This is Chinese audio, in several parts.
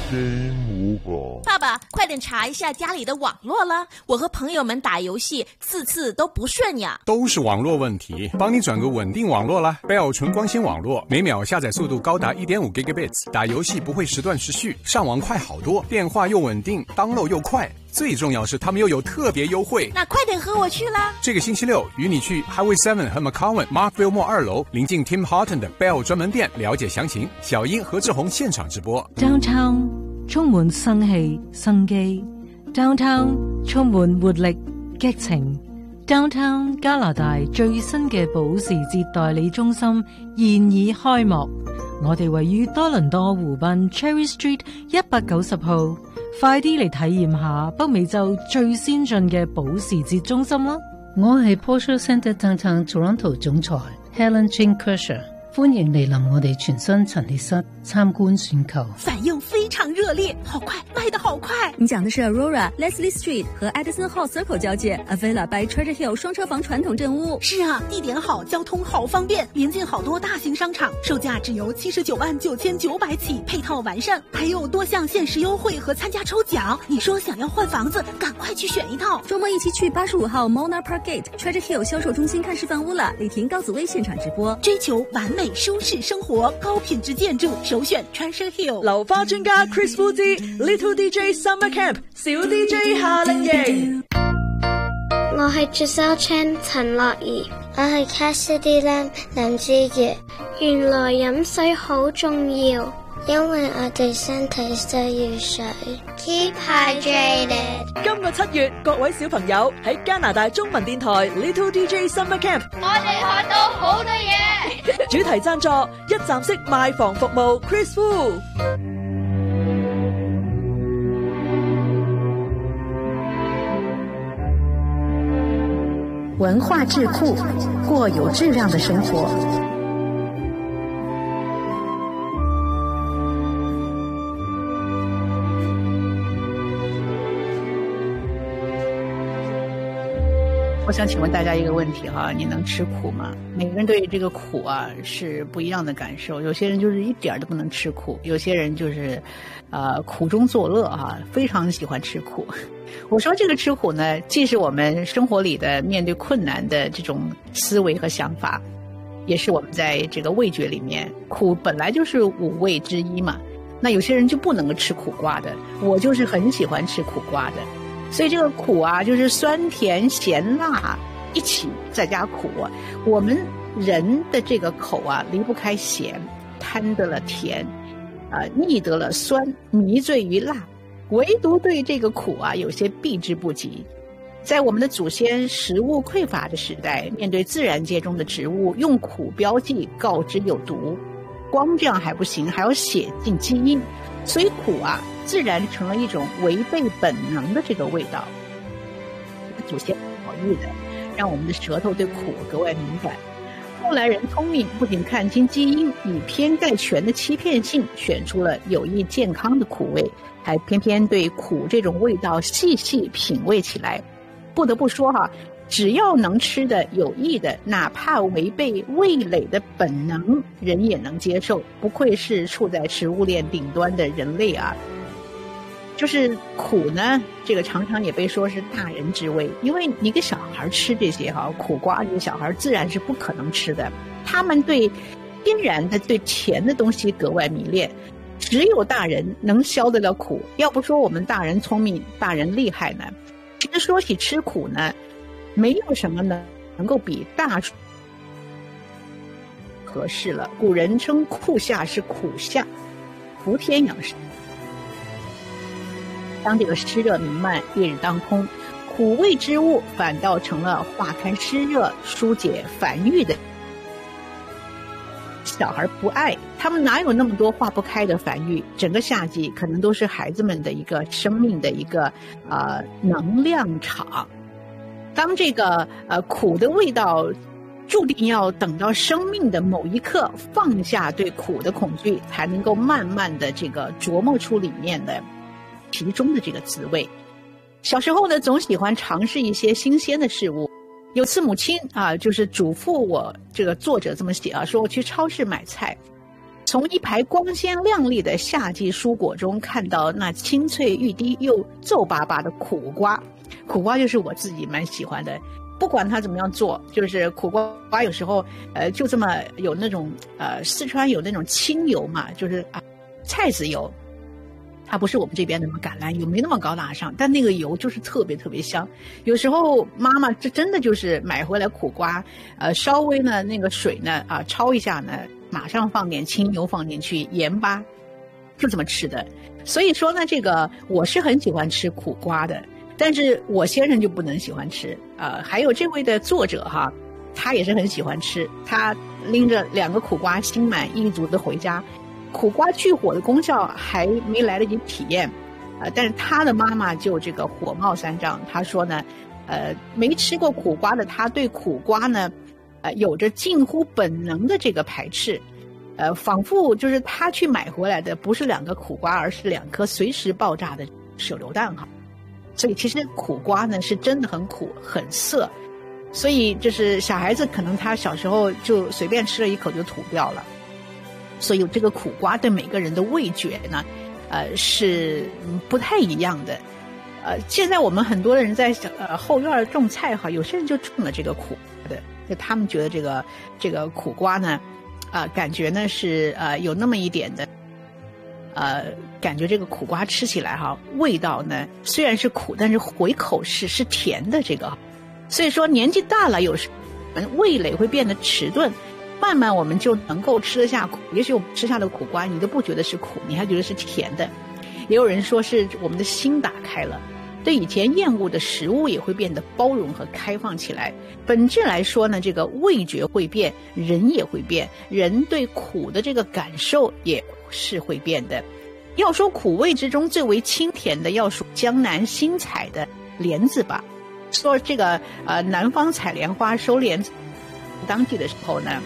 Game over。 爸爸，快点查一下家里的网络了，我和朋友们打游戏次都不顺呀。 都是网络问题，帮你转个稳定网络啦。Bell 纯光纤网络，每秒下载速度高达 1.5 Gigabits， 打游戏不会时断时续，上网快好多，电话又稳定 ，download 又快。最重要是他们又有特别优惠， 那快点和我去啦！ 这个星期六与你去 Highway 7和 McCowan Markville Mall 2楼，临近 Tim Horton 的 Bell 专门店，了解详情。小英何志宏现场直播。 Downtown 充滿生氣生機 ，Downtown 充滿活力激情 ，Downtown 加拿大最新嘅保時捷代理中心現已開幕。我哋位於多倫多湖濱 Cherry Street 190號。快啲嚟體驗下北美洲最先進嘅保時捷中心啦！ 我係 Porsche Centre Downtown Toronto 總裁 Helen Jean Kersher， 歡迎嚟臨我哋全新陳列室參觀選購， 反應非常熱烈，好快，賣得好快！ 你講的是 Aurora Leslie Street 和 Edison Hall Circle 交界 Avila by Treasure Hill 雙車房傳統鎮屋。 是啊，地點好，交通好方便，臨近好多大型商場，售價只由799900起，配套完善，還有多項限時優惠和參加抽獎。你說想要換房子，趕快去選一套。 周末一起去85號 Molnar Park Gate Treasure Hill 銷售中心看示範屋了。李婷、高子薇現場直播， 追求完美舒適生活，高品質建築，首選 Treasure Hill。 流花專家 Chris Fu 之 Little DJ Summer Camp 小 DJ 夏令營。 我係 Giselle Chan 陳樂怡，我係 Cassidy Lam 林志傑。原來飲水好重要，因為我哋身體需要水。Keep hydrated。 今個7月，各位小朋友喺加拿大中文電台 Little DJ Summer Camp， 我哋學到好多嘢。 主題贊助一站式賣房服務 Chris Fu。 文化智庫，過有質量的生活。 我想请问大家一个问题哈，你能吃苦吗？每个人对这个苦啊是不一样的感受，有些人就是一点都不能吃苦，有些人就是苦中作乐啊，非常喜欢吃苦。我说这个吃苦呢，既是我们生活里的面对困难的这种思维和想法，也是我们在这个味觉里面，苦本来就是五味之一嘛。那有些人就不能够吃苦瓜的，我就是很喜欢吃苦瓜的。所以这个苦啊，就是酸甜咸辣一起再加苦。我们人的这个口啊，离不开咸，贪得了甜，腻得了酸，迷醉于辣，唯独对这个苦啊，有些避之不及。在我们的祖先食物匮乏的时代，面对自然界中的植物，用苦标记，告知有毒。光这样还不行，还要写进基因。所以苦啊，自然成了一种违背本能的这个味道。祖先考虑的，让我们的舌头对苦格外敏感。后来人聪明，不仅看清基因，以偏概全的欺骗性选出了有益健康的苦味，还偏偏对苦这种味道细细品味起来。不得不说哈，只要能吃的有益的，哪怕违背味蕾的本能，人也能接受。不愧是处在食物链顶端的人类啊！就是苦呢，这个常常也被说是大人之味，因为你给小孩吃这些苦瓜，这个小孩自然是不可能吃的。他们对天然的对甜的东西格外迷恋，只有大人能消得了苦。要不说我们大人聪明，大人厉害呢。其实说起吃苦呢，没有什么能够比大合适了。古人称酷夏是苦夏，伏天养生。当这个湿热弥漫，烈日当空，苦味之物反倒成了化开湿热、疏解烦郁的。小孩不爱，他们哪有那么多化不开的烦郁？整个夏季可能都是孩子们的一个生命的一个能量场。当这个苦的味道注定要等到生命的某一刻放下对苦的恐惧，才能够慢慢的这个琢磨出里面的其中的这个滋味。小时候呢，总喜欢尝试一些新鲜的事物。有次母亲就是嘱咐我，这个作者这么写说我去超市买菜， 从一排光鲜亮丽的夏季蔬果中看到那清脆欲滴又皱巴巴的苦瓜。苦瓜就是我自己蛮喜欢的，不管它怎么样做，就是苦瓜有时候就这么有那种四川有那种清油嘛，就是菜籽油，它不是我们这边的橄榄油，没那么高大上，但那个油就是特别特别香。有时候妈妈这真的就是买回来苦瓜，稍微呢那个水呢焯一下呢，马上放点清油放进去，盐巴，就这么吃的。所以说呢，这个我是很喜欢吃苦瓜的，但是我先生就不能喜欢吃。还有这位的作者哈，他也是很喜欢吃，他拎着2个苦瓜心满意足的回家。苦瓜去火的功效还没来得及体验，但是他的妈妈就这个火冒三丈。他说呢，没吃过苦瓜的他对苦瓜呢，有着近乎本能的这个排斥，仿佛就是他去买回来的不是2个苦瓜，而是2颗随时爆炸的手榴弹哈。所以其实苦瓜呢是真的很苦很涩，所以就是小孩子可能他小时候就随便吃了一口就吐掉了。所以这个苦瓜对每个人的味觉呢，是不太一样的。现在我们很多人在后院种菜哈，有些人就种了这个苦瓜的，就他们觉得这个苦瓜呢，感觉呢是有那么一点的，感觉这个苦瓜吃起来哈，味道呢虽然是苦，但是回口是甜的这个。所以说年纪大了，有时味蕾会变得迟钝。慢慢我们就能够吃得下苦，也许我们吃下的苦瓜你都不觉得是苦，你还觉得是甜的。也有人说是我们的心打开了，对以前厌恶的食物也会变得包容和开放起来。本质来说呢，这个味觉会变，人也会变，人对苦的这个感受也是会变的。要说苦味之中最为清甜的，要数江南新采的莲子吧。说这个南方采莲花收莲子当季的时候呢，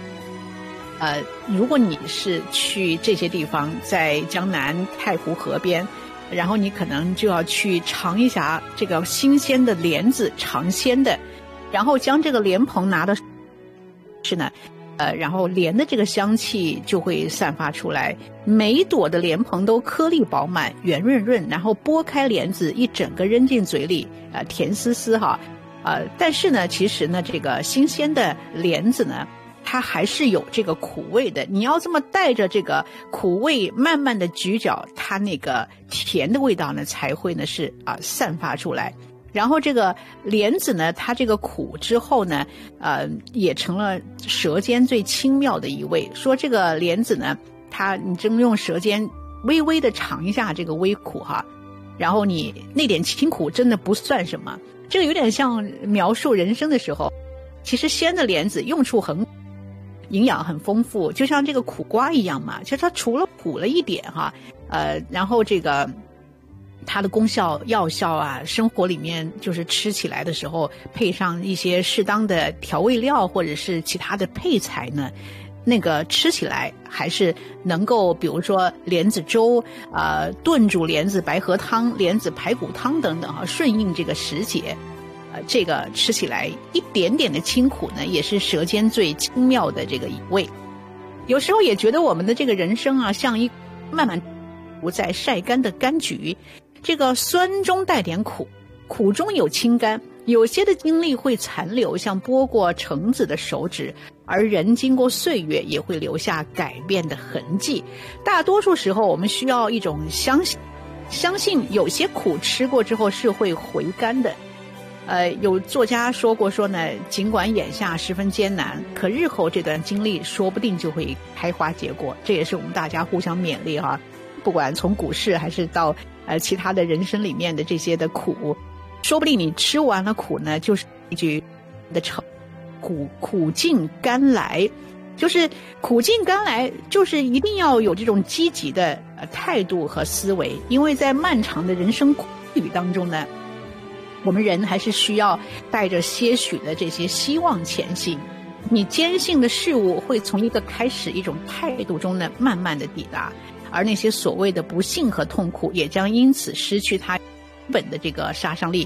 如果你是去这些地方，在江南太湖河边，然后你可能就要去尝一下这个新鲜的莲子，尝鲜的，然后将这个莲蓬拿的是呢，然后莲的这个香气就会散发出来，每一朵的莲蓬都颗粒饱满，圆润润，然后剥开莲子一整个扔进嘴里，甜丝丝哈，但是呢，其实呢，这个新鲜的莲子呢，它还是有这个苦味的。你要这么带着这个苦味慢慢的咀嚼，它那个甜的味道呢才会呢是散发出来。然后这个莲子呢，它这个苦之后呢，也成了舌尖最轻妙的一味。说这个莲子呢，你真用舌尖微微的尝一下这个微苦哈，然后你那点清苦真的不算什么。这个有点像描述人生的时候，其实鲜的莲子用处很营养很丰富，就像这个苦瓜一样嘛，其实它除了苦了一点哈，然后这个它的功效药效生活里面就是吃起来的时候配上一些适当的调味料或者是其他的配材呢，那个吃起来还是能够，比如说莲子粥炖煮莲子白河汤、莲子排骨汤等等顺应这个时节，这个吃起来一点点的清苦呢，也是舌尖最轻妙的这个一味。有时候也觉得我们的这个人生像一慢慢不再晒干的柑橘，这个酸中带点苦，苦中有清甘，有些的经历会残留，像剥过橙子的手指，而人经过岁月也会留下改变的痕迹。大多数时候我们需要一种相信有些苦吃过之后是会回甘的。有作家说过呢，尽管眼下十分艰难，可日后这段经历说不定就会开花结果。这也是我们大家互相勉励哈。不管从股市还是到其他的人生里面的这些的苦，说不定你吃完了苦呢，就是一句的成苦尽甘来，就是苦尽甘来，就是一定要有这种积极的态度和思维，因为在漫长的人生苦旅当中呢，我们人还是需要带着些许的这些希望前行。你坚信的事物会从一个开始一种态度中呢，慢慢的抵达，而那些所谓的不幸和痛苦也将因此失去它本的这个杀伤力。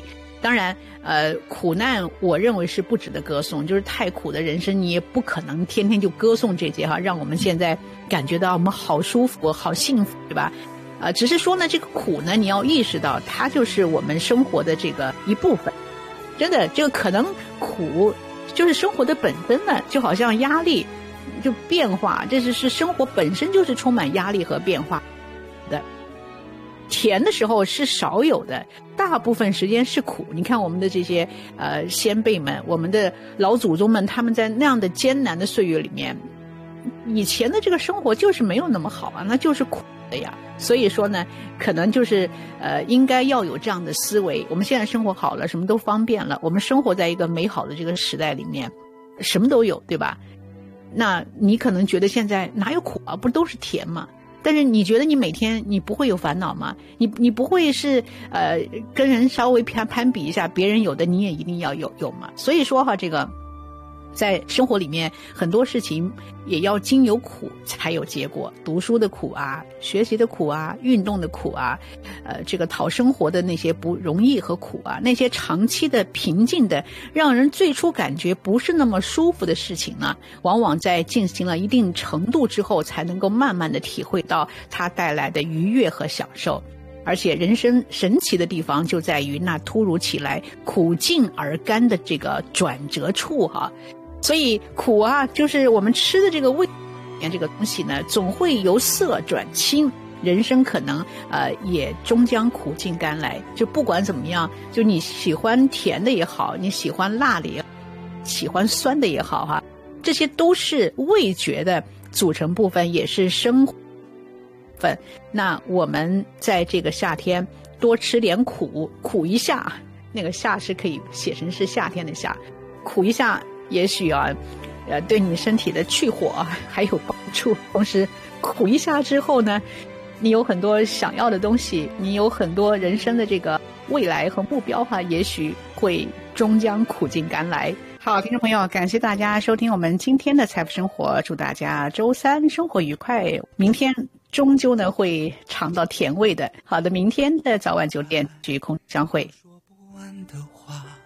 当然苦难我认为是不值得歌颂，就是太苦的人生你也不可能天天就歌颂这些让我们现在感觉到我们好舒服好幸福，对吧？只是说呢，这个苦呢你要意识到它就是我们生活的这个一部分。真的，这个可能苦就是生活的本身呢，就好像压力就变化，这是生活本身就是充满压力和变化的。甜的时候是少有的，大部分时间是苦。你看我们的这些先辈们，我们的老祖宗们，他们在那样的艰难的岁月里面，以前的这个生活就是没有那么好那就是苦的呀。所以说呢，可能就是应该要有这样的思维。我们现在生活好了，什么都方便了，我们生活在一个美好的这个时代里面，什么都有，对吧？那你可能觉得现在哪有苦不都是甜吗？但是你觉得你每天你不会有烦恼吗？你不会是跟人稍微攀比一下，别人有的你也一定要有吗？所以说这个在生活里面很多事情也要经有苦才有结果，读书的苦学习的苦运动的苦这个讨生活的那些不容易和苦那些长期的平静的让人最初感觉不是那么舒服的事情呢，往往在进行了一定程度之后才能够慢慢的体会到它带来的愉悦和享受。而且人生神奇的地方就在于那突如其来苦尽而甘的这个转折处所以苦就是我们吃的这个味这个东西呢，总会由涩转清，人生可能也终将苦尽甘来。就不管怎么样，就你喜欢甜的也好，你喜欢辣的也好，喜欢酸的也好这些都是味觉的组成部分，也是生活分。那我们在这个夏天多吃点苦一下，那个夏是可以写成是夏天的夏，苦一下也许对你身体的去火还有帮助。同时苦一下之后呢，你有很多想要的东西，你有很多人生的这个未来和目标也许会终将苦尽甘来。好，听众朋友，感谢大家收听我们今天的财富生活，祝大家周三生活愉快，明天终究呢会尝到甜味的。好的，明天的早晚9点继续空中相会。